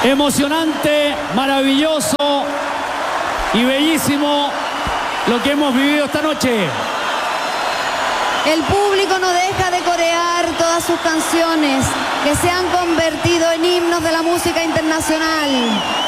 Emocionante, maravilloso y bellísimo lo que hemos vivido esta noche. El público no deja de corear todas sus canciones que se han convertido en himnos de la música internacional.